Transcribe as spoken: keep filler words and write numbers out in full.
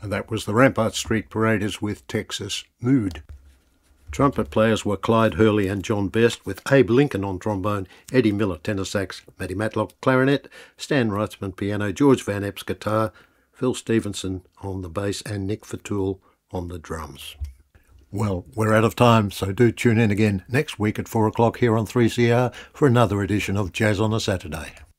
And that was the Rampart Street Paraders with Texas Mood. Trumpet players were Clyde Hurley and John Best, with Abe Lincoln on trombone, Eddie Miller tenor sax, Matty Matlock clarinet, Stan Reitzman piano, George Van Epps guitar, Phil Stevenson on the bass, and Nick Fatoul on the drums. Well, we're out of time, so do tune in again next week at four o'clock here on three C R for another edition of Jazz on a Saturday.